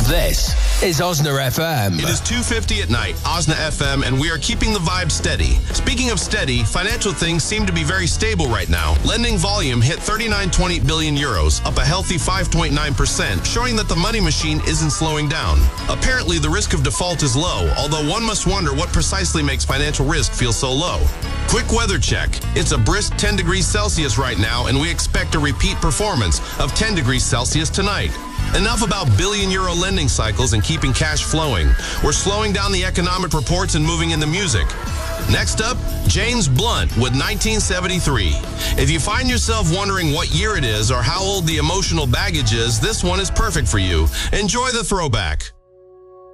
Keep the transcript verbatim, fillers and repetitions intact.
This is Osna F M. It is two fifty at night, Osna F M, and we are keeping the vibe steady. Speaking of steady, financial things seem to be very stable right now. Lending volume hit thirty-nine point two eight billion euros, up a healthy five point nine percent, showing that the money machine isn't slowing down. Apparently, the risk of default is low, although one must wonder what precisely makes financial risk feel so low. Quick weather check. It's a brisk ten degrees Celsius right now, and we expect a repeat performance of ten degrees Celsius tonight. Enough about billion euro lending cycles and keeping cash flowing. We're slowing down the economic reports and moving into music. Next up, James Blunt with nineteen seventy-three. If you find yourself wondering what year it is or how old the emotional baggage is, this one is perfect for you. Enjoy the throwback.